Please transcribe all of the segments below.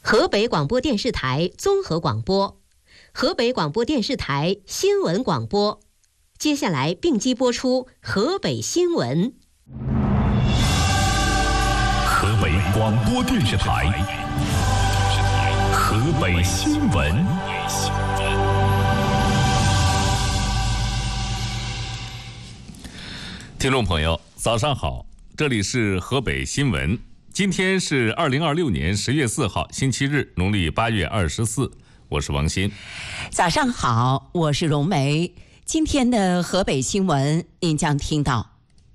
河北广播电视台综合广播，河北广播电视台新闻广播。接下来并机播出河北新闻。 河北广播电视台河北新闻。听众朋友，早上好，这里是河北新闻。今天是2026年10月4号，星期日，农历8月24，我是王鑫。 早上好，我是荣梅。今天的河北新闻，您将听到。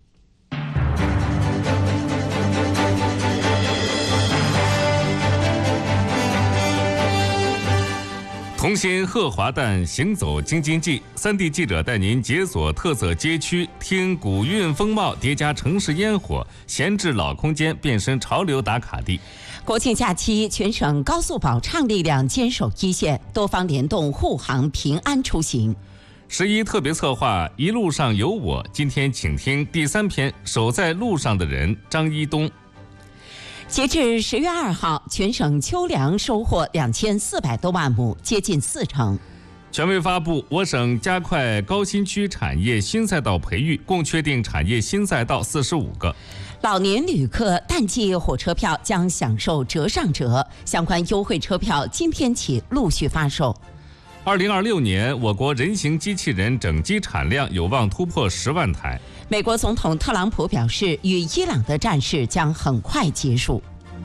同心贺华诞行走京津冀，3地记者带您解锁特色街区，听古韵风貌叠加城市烟火，闲置老空间变身潮流打卡地。 国庆假期，全省高速保畅力量坚守一线，多方联动护航平安出行。 11特别策划一路上有我，今天请听第3篇守在路上的人张一东。 截至10月2号，全省秋粮收获2400多万亩，接近40%。 权威发布，我省加快高新区产业新赛道培育，共确定产业新赛道45个。 老年旅客淡季火车票将享受折上折，相关优惠车票今天起陆续发售。 2026年，我国人形机器人整机产量有望突破10万台。 美国总统特朗普表示，与伊朗的战事将很快结束。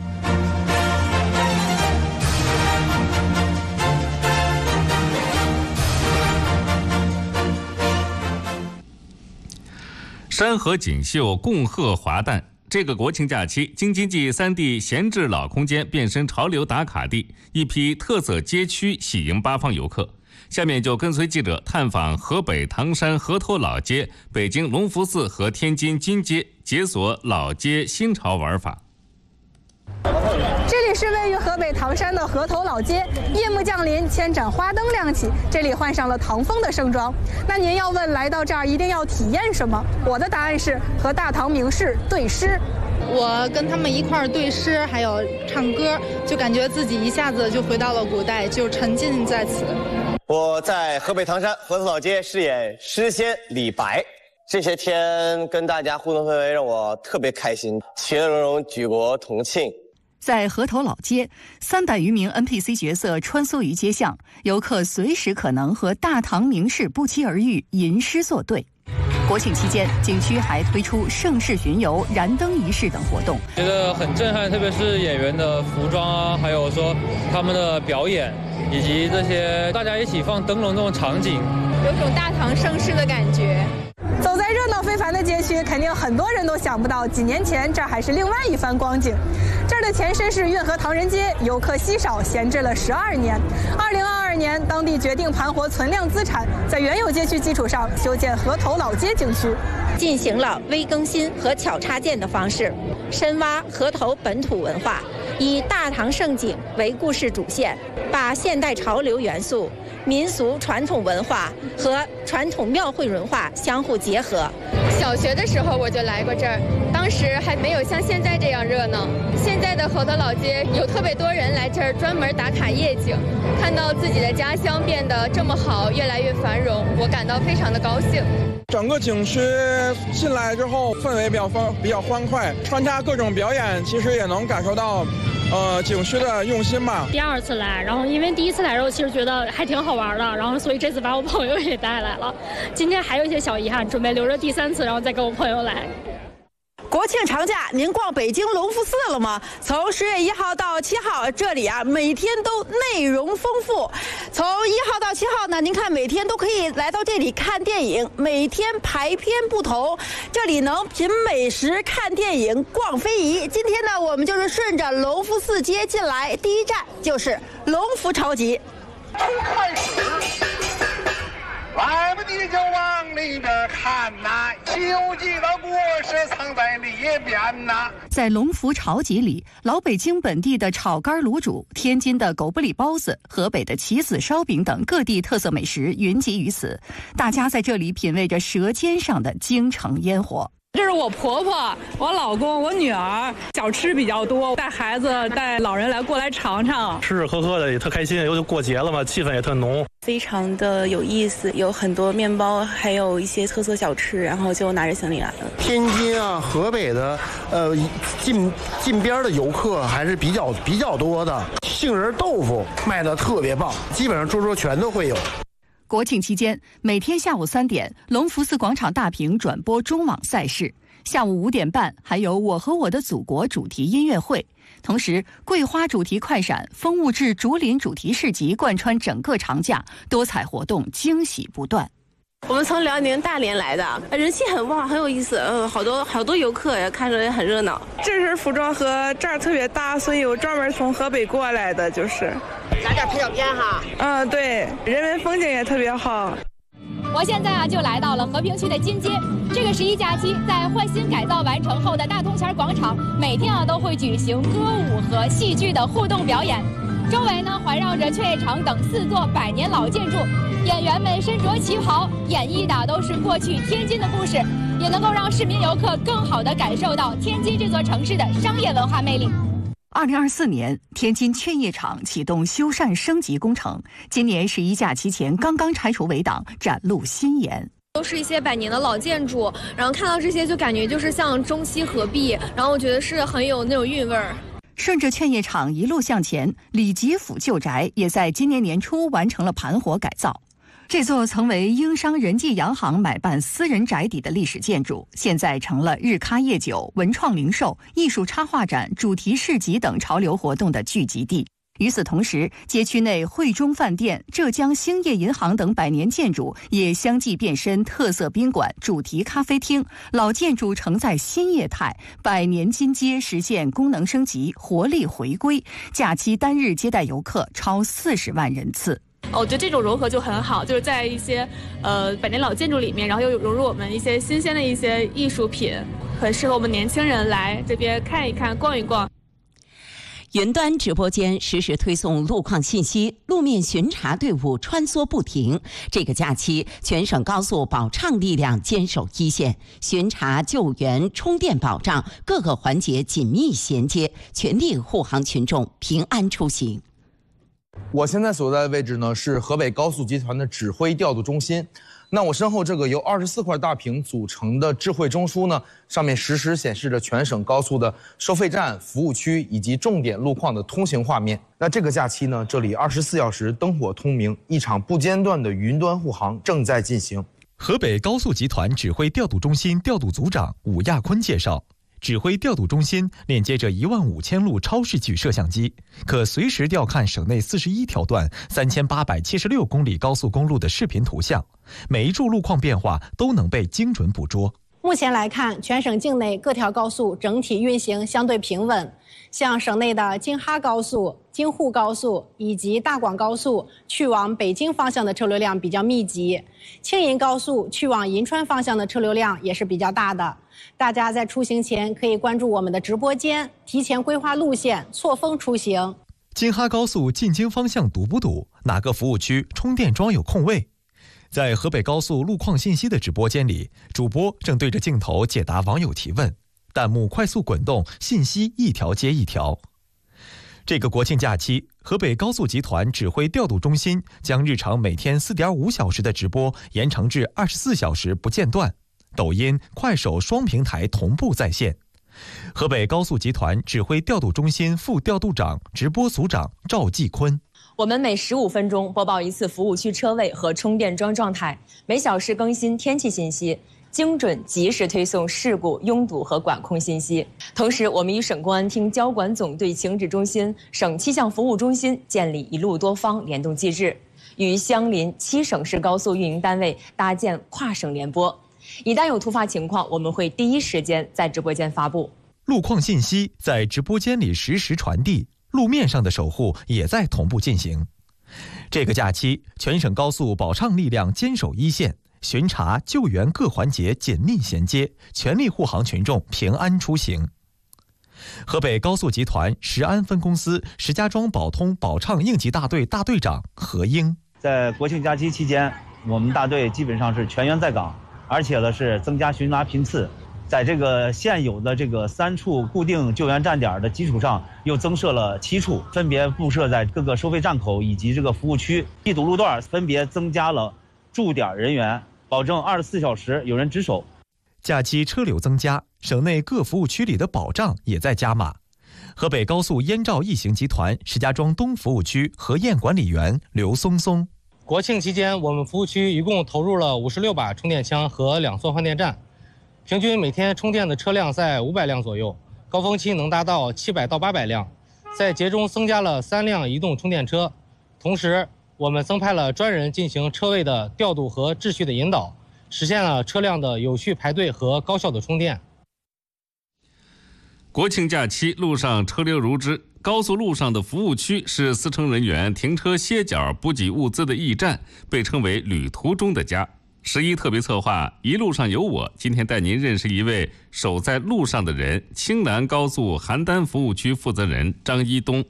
山河锦绣，共贺华诞。这个国庆假期，京津冀3地闲置老空间变身潮流打卡地，一批特色街区喜迎八方游客。下面就跟随记者探访河北唐山河头老街、北京隆福寺和天津金街，解锁老街新潮玩法。 这里是位于河北唐山的河头老街，夜幕降临，千盏花灯亮起，这里换上了唐风的盛装。那您要问来到这儿一定要体验什么？我的答案是和大唐名士对诗。 我跟他们一块儿对诗，还有唱歌，就感觉自己一下子就回到了古代，就沉浸在此。 我在河北唐山河头老街饰演诗仙李白，这些天跟大家互动氛围让我特别开心，其乐融融，举国同庆。 在河头老街，300余名 NPC 角色穿梭于街巷，游客随时可能和大唐名士不期而遇，吟诗作对。国庆期间，景区还推出盛世巡游、燃灯仪式等活动， 觉得很震撼，特别是演员的服装啊，还有说他们的表演，以及这些大家一起放灯笼这种场景， 有种大唐盛世的感觉。 走在热闹非凡的街区，肯定很多人都想不到，几年前这儿还是另外一番光景。这儿的前身是运河唐人街，游客稀少，闲置了12年。2022年，当地决定盘活存量资产，在原有街区基础上修建河头老街景区， 进行了微更新和巧插件的方式，深挖河头本土文化，以大唐盛景为故事主线，把现代潮流元素、民俗传统文化和传统庙会文化相互结合。 小学的时候我就来过这儿，当时还没有像现在这样热闹。现在的河头老街有特别多人来这儿专门打卡夜景，看到自己的家乡变得这么好，越来越繁荣，我感到非常的高兴。 整个景区进来之后氛围比较欢快，穿插各种表演，其实也能感受到景区的用心吧。 第2次来，然后因为第1次来的时候其实觉得还挺好玩的，然后所以这次把我朋友也带来了。今天还有一些小遗憾，准备留着第3次，然后再跟我朋友来。 国庆长假，您逛北京隆福寺了吗？从10月1号到7号，这里每天都内容丰富。从1号到7号呢，您看每天都可以来到这里看电影，每天排片不同。这里能品美食、看电影、逛非遗。今天呢，我们就是顺着隆福寺街进来，第一站就是隆福超级。 开始。来不及就往里边看呐，《西游记》的故事藏在里边呐。 在隆福潮集里，老北京本地的炒肝卤煮、天津的狗不理包子、河北的棋子烧饼等各地特色美食云集于此，大家在这里品味着舌尖上的京城烟火。 这是我婆婆、我老公、我女儿，小吃比较多，带孩子、带老人过来尝尝， 吃吃喝喝的也特开心，又过节了嘛，气氛也特浓， 非常的有意思，有很多面包，还有一些特色小吃，然后就拿着行李来了。 天津啊、河北的近边的游客还是比较多的，杏仁豆腐卖的特别棒，基本上桌全都会有。 国庆期间，每天下午3点，隆福寺广场大屏转播中网赛事；下午5点半，还有我和我的祖国主题音乐会。同时，桂花主题快闪、风物志竹林主题市集贯穿整个长假，多彩活动惊喜不断。 我们从辽宁大连来的，人气很旺，很有意思。好多游客也看着也很热闹。 这身服装和这儿特别搭，所以我专门从河北过来的，就是。 来这儿拍照片哈。 对，人文风景也特别好。 我现在就来到了和平区的金街。这个11假期在换新改造完成后的大通前广场，每天都会举行歌舞和戏剧的互动表演。周围环绕着劝业场等4座100年老建筑，演员们身着旗袍，演绎的都是过去天津的故事，也能够让市民游客更好地感受到天津这座城市的商业文化魅力。 2024年，天津劝业场启动修缮升级工程，今年11假期前刚刚拆除围挡，展露新颜。 都是一些100年的老建筑，然后看到这些就感觉就是像中西合璧，然后我觉得是很有那种韵味儿。 顺着劝业场一路向前，李吉府旧宅也在今年年初完成了盘活改造。这座曾为英商仁济洋行买办私人宅邸的历史建筑，现在成了日咖夜酒、文创零售、艺术插画展、主题市集等潮流活动的聚集地。与此同时，街区内汇中饭店、浙江兴业银行等100年建筑也相继变身特色宾馆、主题咖啡厅，老建筑承载新业态，100年金街实现功能升级、活力回归，假期单日接待游客超40万人次。 我觉得这种融合就很好，就是在一些100年老建筑里面，然后又融入我们一些新鲜的一些艺术品，很适合我们年轻人来这边看一看、逛一逛。 云端直播间实时推送路况信息，路面巡查队伍穿梭不停。这个假期，全省高速保畅力量坚守一线，巡查、救援、充电保障各个环节紧密衔接，全力护航群众平安出行。 我现在所在的位置呢，是河北高速集团的指挥调度中心。那我身后这个由24块大屏组成的智慧中枢呢，上面实时显示着全省高速的收费站、服务区以及重点路况的通行画面。那这个假期呢，这里24小时灯火通明，一场不间断的云端护航正在进行。 河北高速集团指挥调度中心调度组长武亚坤介绍，指挥调度中心链接着15000路超视距摄像机，可随时调看省内41条段、3876公里高速公路的视频图像，每一处路况变化都能被精准捕捉。 目前来看，全省境内各条高速整体运行相对平稳，像省内的京哈高速、京沪高速以及大广高速去往北京方向的车流量比较密集，青银高速去往银川方向的车流量也是比较大的。大家在出行前可以关注我们的直播间，提前规划路线，错峰出行。 京哈高速进京方向堵不堵？哪个服务区充电桩有空位？在河北高速路况信息的直播间里，主播正对着镜头解答网友提问，弹幕快速滚动，信息一条接一条。这个国庆假期，河北高速集团指挥调度中心将日常每天4.5小时的直播延长至24小时不间断，抖音、快手双平台同步在线。河北高速集团指挥调度中心副调度长、直播组长赵继坤。 我们每15分钟播报一次服务区车位和充电桩状态，每小时更新天气信息，精准及时推送事故、拥堵和管控信息。同时，我们与省公安厅交管总队情指中心、省气象服务中心建立一路多方联动机制，与相邻7省市高速运营单位搭建跨省联播。一旦有突发情况，我们会第一时间在直播间发布。 路况信息在直播间里实时传递，路面上的守护也在同步进行。这个假期，全省高速保畅力量坚守一线，巡查、救援各环节紧密衔接，全力护航群众平安出行。河北高速集团石安分公司石家庄保通保畅应急大队大队长何英， 在国庆假期期间，我们大队基本上是全员在岗，而且呢是增加巡查频次， 在这个现有的这个3处固定救援站点的基础上，又增设了7处，分别布设在各个收费站口以及这个服务区。一堵路段分别增加了驻点人员，保证24小时有人值守。 假期车流增加，省内各服务区里的保障也在加码。河北高速燕赵 E 型集团石家庄东服务区核验管理员刘松松： 国庆期间，我们服务区一共投入了56把充电枪和2座换电站，平均每天充电的车辆在500辆左右，高峰期能达到700到800辆。在节中增加了3辆移动充电车，同时我们增派了专人进行车位的调度和秩序的引导，实现了车辆的有序排队和高效的充电。 国庆假期路上车流如织，高速路上的服务区是司乘人员停车歇脚、补给物资的驿站，被称为旅途中的家。11特别策划一路上有我，今天带您认识一位守在路上的人——青兰高速邯郸服务区负责人张一东。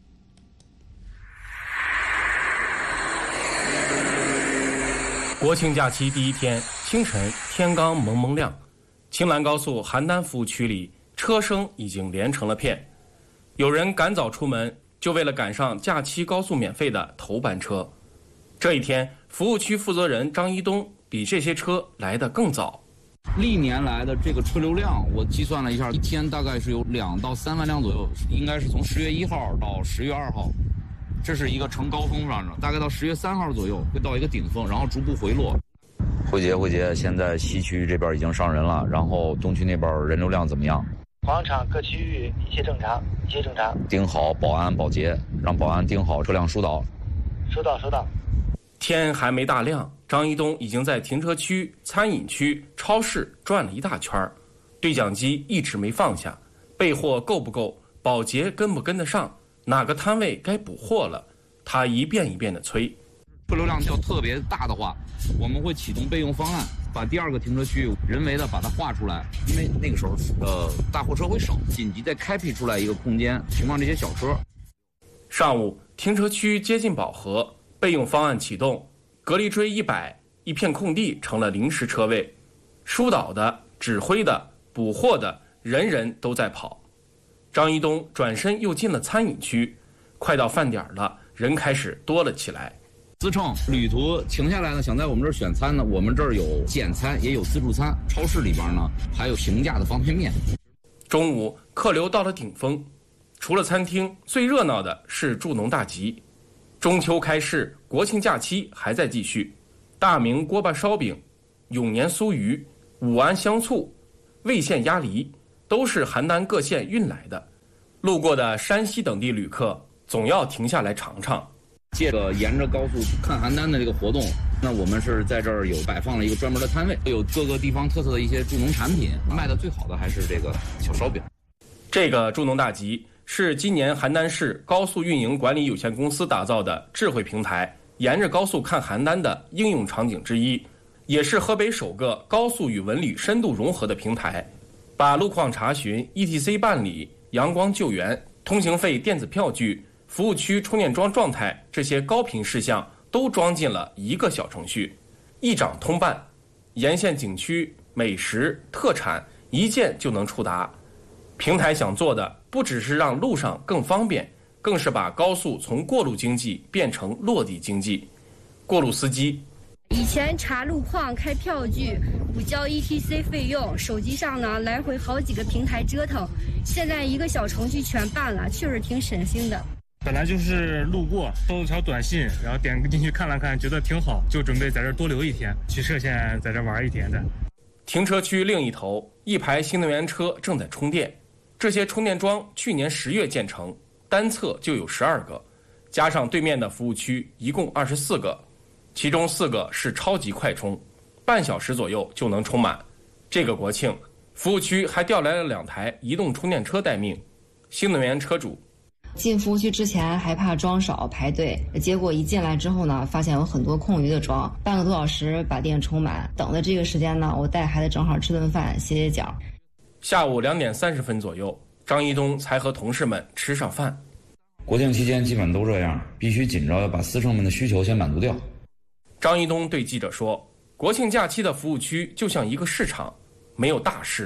国庆假期第一天清晨，天刚蒙蒙亮，青兰高速邯郸服务区里车声已经连成了片。有人赶早出门，就为了赶上假期高速免费的头班车。这一天，服务区负责人张一东比这些车来得更早。 历年来的这个车流量，我计算了一下，一天大概是有2到3万辆左右，应该是从10月1号到10月2号，这是一个呈高峰上，大概到10月3号左右会到一个顶峰，然后逐步回落。 慧杰，现在西区这边已经上人了，然后东区那边人流量怎么样？ 广场各区域一切正常。 盯好保安保洁，让保安盯好车辆疏导。 收到。 天还没大亮，张一东已经在停车区、餐饮区、超市转了一大圈，对讲机一直没放下，备货够不够，保洁跟不跟得上，哪个摊位该补货了，他一遍一遍地催。 车流量要特别大的话，我们会启动备用方案，把第2个停车区人为的把它划出来，因为那个时候大货车会少，紧急再开辟出来一个空间停放这些小车。 上午停车区接近饱和，备用方案启动，隔离锥一摆，一片空地成了临时车位，疏导的、指挥的、补货的，人人都在跑。张一东转身又进了餐饮区，快到饭点了，人开始多了起来。 司乘旅途停下来呢，想在我们这儿选餐呢，我们这儿有简餐，也有自助餐，超市里边呢还有平价的方便面。 中午客流到了顶峰，除了餐厅，最热闹的是助农大集。中秋开市，国庆假期还在继续。大明锅巴烧饼、永年酥鱼、武安香醋、魏县鸭梨，都是邯郸各县运来的。路过的山西等地旅客总要停下来尝尝。 借着沿着高速看邯郸的这个活动，那我们是在这儿有摆放了一个专门的摊位，有各个地方特色的一些助农产品，卖的最好的还是这个小烧饼。 这个助农大集是今年邯郸市高速运营管理有限公司打造的智慧平台沿着高速看邯郸的应用场景之一，也是河北首个高速与文旅深度融合的平台，把路况查询、ETC 办理、阳光救援、通行费电子票据、服务区充电桩状态这些高频事项都装进了一个小程序，一掌通办，沿线景区、美食、特产一键就能触达。平台想做的不只是让路上更方便，更是把高速从过路经济变成落地经济。过路司机以前查路况、开票据、补交 ETC 费用，手机上呢来回好几个平台折腾，现在一个小程序全办了，确实挺省心的。 本来就是路过收了条短信，然后点进去看了看，觉得挺好，就准备在这儿多留1天，去歙县在这儿玩1天的。 停车区另一头，一排新能源车正在充电，这些充电桩去年10月建成，单侧就有12个，加上对面的服务区一共24个，其中4个是超级快充，半小时左右就能充满。这个国庆，服务区还调来了2台移动充电车待命。新能源车主进服务区之前还怕桩少排队，结果一进来之后呢，发现有很多空余的桩，半个多小时把电充满。等的这个时间呢，我带孩子正好吃顿饭歇歇脚。 下午2点30分左右，张一东才和同事们吃上饭。 国庆期间基本都这样，必须紧着要把司乘们的需求先满足掉。 张一东对记者说，国庆假期的服务区就像一个市场，没有大事，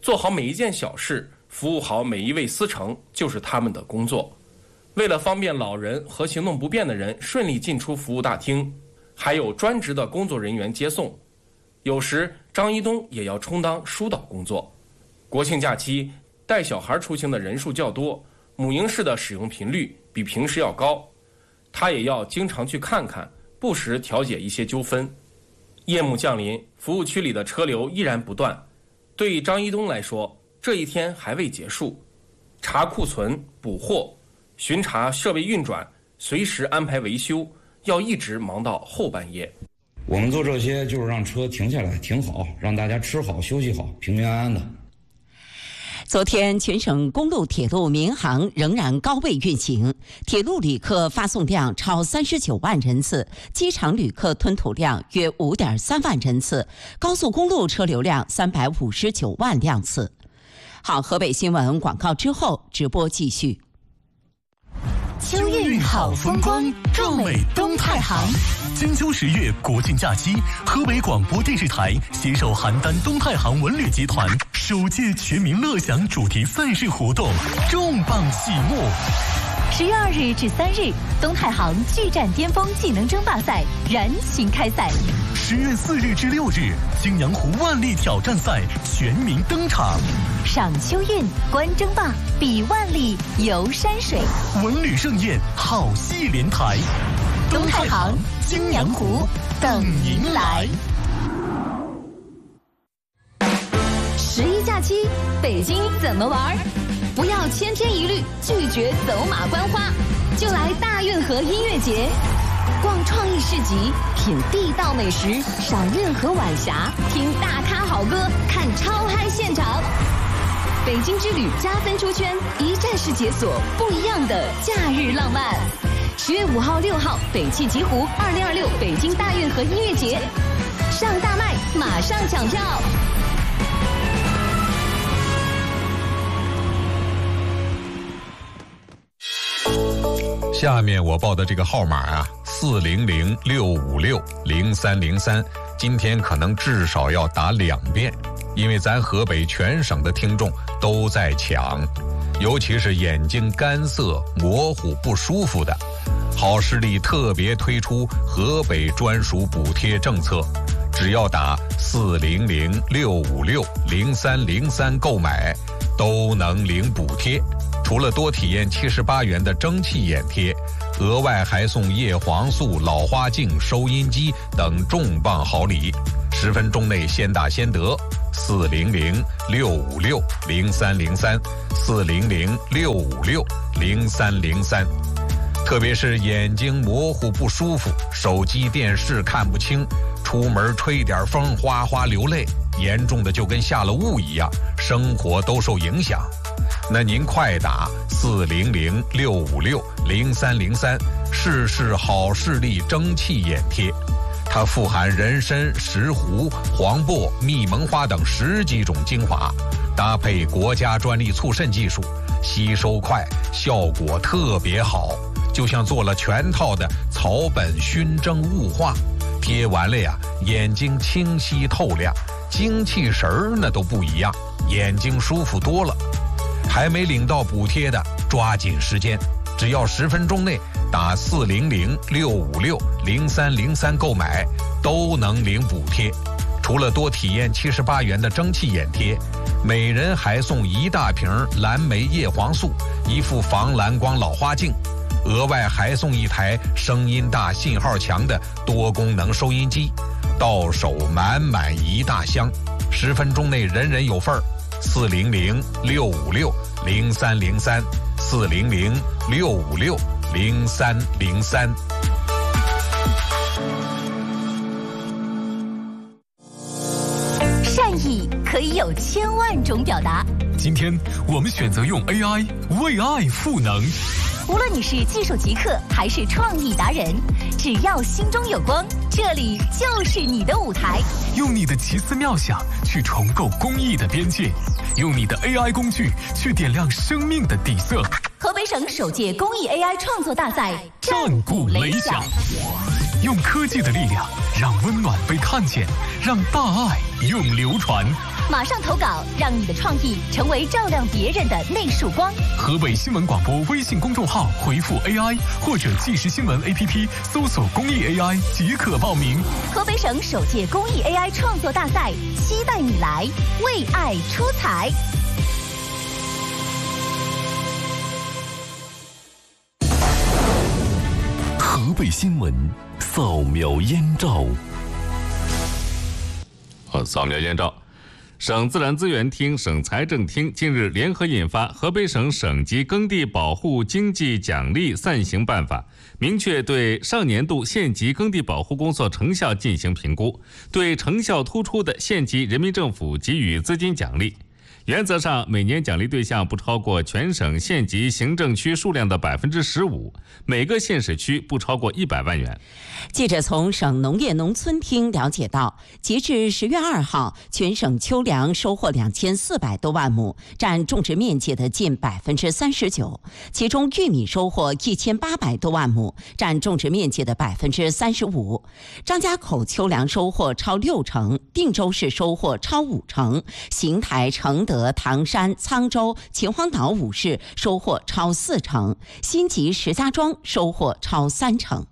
做好每一件小事，服务好每一位司乘，就是他们的工作。为了方便老人和行动不便的人顺利进出服务大厅，还有专职的工作人员接送。有时张一东也要充当疏导工作。国庆假期带小孩出行的人数较多，母婴室的使用频率比平时要高，他也要经常去看看，不时调解一些纠纷。夜幕降临，服务区里的车流依然不断。对张一东来说，这一天还未结束，查库存、补货、巡查设备运转，随时安排维修，要一直忙到后半夜。 我们做这些就是让车停下来停好，让大家吃好休息好，平平安安的。 昨天，全省公路、铁路、民航仍然高位运行，铁路旅客发送量超39万人次，机场旅客吞吐量约5.3万人次，高速公路车流量359万辆次。好，河北新闻广告之后，直播继续。 秋运好风光，壮美东太行。金秋10月国庆假期，河北广播电视台携手邯郸东太行文旅集团首届全民乐享主题赛事活动重磅启幕。10月2日至3日，东太行巨战巅峰技能争霸赛燃情开赛。10月4日至6日，泾阳湖万历挑战赛全民登场。赏秋运，观争霸，比万历，游山水，文旅盛宴，好戏连台。东太行、泾阳湖等您来。 11假期，北京怎么玩？不要千篇一律，拒绝走马观花，就来大运河音乐节，逛创意市集，品地道美食，赏运河晚霞，听大咖好歌，看超嗨现场。北京之旅加分出圈，一站式解锁不一样的假日浪漫。10月5号、6号，北汽极狐2026北京大运河音乐节，上大麦，马上抢票。 下面我报的这个号码啊，400-656-0303，今天可能至少要打2遍，因为咱河北全省的听众都在抢，尤其是眼睛干涩、模糊、不舒服的，好视力特别推出河北专属补贴政策，只要打400-656-0303购买，都能领补贴。除了多体验78元的蒸汽眼贴，额外还送叶黄素、老花镜、收音机等重磅好礼，10分钟内先打先得。400-656-0303 400-656-0303。特别是眼睛模糊不舒服，手机电视看不清，出门吹点风哗哗流泪，严重的就跟下了雾一样，生活都受影响。那您快打400-656-0303试试好视力蒸汽眼贴，它富含人参、石斛、黄柏、蜜蒙花等10几种精华，搭配国家专利促渗技术，吸收快，效果特别好，就像做了全套的草本熏蒸雾化，贴完了呀，眼睛清晰透亮，精气神儿那都不一样，眼睛舒服多了。还没领到补贴的，抓紧时间，只要10分钟内打400-656-0303购买，都能领补贴。除了多体验78元的蒸汽眼贴，每人还送1大瓶蓝莓叶黄素，1副防蓝光老花镜，额外还送1台声音大、信号强的多功能收音机，到手满满1大箱，10分钟内人人有份儿。400-656-0303 400-656-0303。 善意可以有1000万种表达，今天我们选择用 AI 为爱赋能。无论你是技术极客还是创意达人，只要心中有光，这里就是你的舞台。用你的奇思妙想去重构公益的边界，用你的 AI 工具去点亮生命的底色。 河北省首届公益 AI 创作大赛战鼓擂响， 用科技的力量让温暖被看见，让大爱永流传。 马上投稿，让你的创意成为照亮别人的那束光。 河北新闻广播微信公众号回复 AI 或者即时新闻 APP 搜索公益 AI 即可报名。 河北省首届公益 AI 创作大赛，期待你来为爱出彩。 河北新闻扫描燕赵。 扫描燕赵。省自然资源厅、省财政厅近日联合印发《河北省省级耕地保护经济奖励暂行办法》，明确对上年度县级耕地保护工作成效进行评估，对成效突出的县级人民政府给予资金奖励。原则上，每年奖励对象不超过全省县级行政区数量的15%，每个县市区不超过100万元。 记者从省农业农村厅了解到，截至10月2号，全省秋粮收获2400多万亩，占种植面积的近39%，其中玉米收获1800多万亩，占种植面积的35%。张家口秋粮收获超60%，定州市收获超50%，邢台、承德、唐山、沧州、秦皇岛5市收获超40%，新集、石家庄收获超30%。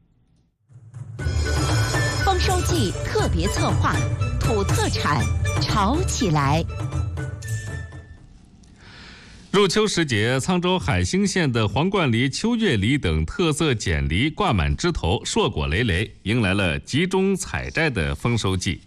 丰收季特别策划，土特产炒起来。 入秋时节，沧州海兴县的黄冠梨、秋月梨等特色碱梨挂满枝头，硕果累累，迎来了集中采摘的丰收季。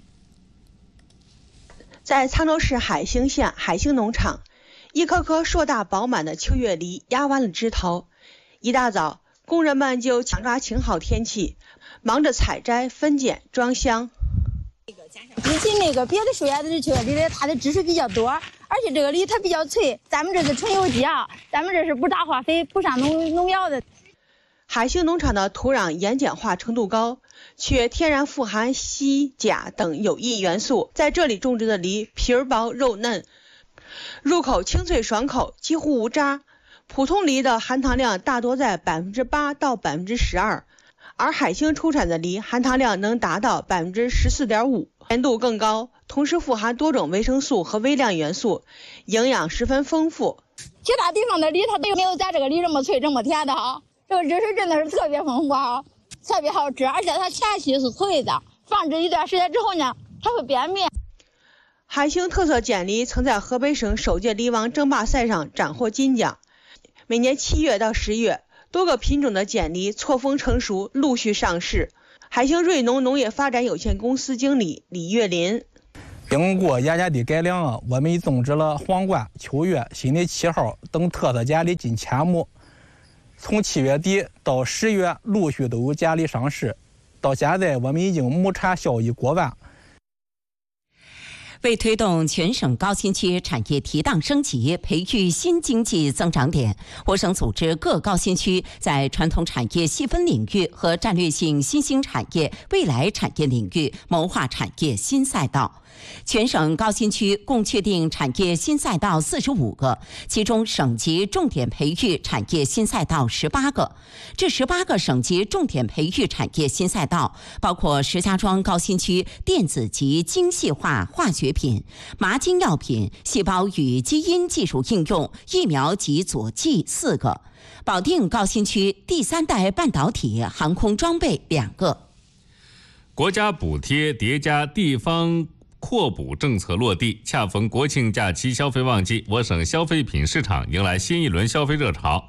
在沧州市海兴县海兴农场，一颗颗硕大饱满的秋月梨压弯了枝头。一大早，工人们就抢抓晴好天气，忙着采摘、分拣、装箱。 比起那个别的树叶的秋月梨，它的汁水比较多，而且这个梨它比较脆。咱们这是纯有机啊，咱们这是不打化肥、不上农药的。 海兴农场的土壤盐碱化程度高，却天然富含硒、钾等有益元素。在这里种植的梨皮儿薄肉嫩，入口清脆爽口，几乎无渣。普通梨的含糖量大多在8%到12%，而海兴出产的梨含糖量能达到14.5%，甜度更高，同时富含多种维生素和微量元素，营养十分丰富。 其他地方的梨它都没有咱这个梨这么脆这么甜的哈。这个汁水真的是特别丰富啊，特别好吃，而且它前期是脆的，放置一段时间之后呢，它会变面。 海兴特色碱梨曾在河北省首届梨王争霸赛上斩获金奖。每年7月到10月，多个品种的碱梨错峰成熟，陆续上市。海兴瑞农农业发展有限公司经理李月林： 经过严加的改良啊，我们种植了皇冠、秋月、新的7号等特色碱梨近1000亩。从7月底到10月，陆续都有碱梨上市。到现在，我们已经亩产效益过万。 为推动全省高新区产业提档升级，培育新经济增长点，我省组织各高新区在传统产业细分领域和战略性新兴产业、未来产业领域谋划产业新赛道。全省高新区共确定产业新赛道45个，其中省级重点培育产业新赛道18个。这18个省级重点培育产业新赛道包括石家庄高新区电子及精细化化学品、麻精药品、细胞与基因技术应用、疫苗及佐剂4个。保定高新区第3代半导体航空装备2个。 国家补贴叠加地方扩补政策落地，恰逢国庆假期消费旺季，我省消费品市场迎来新一轮消费热潮。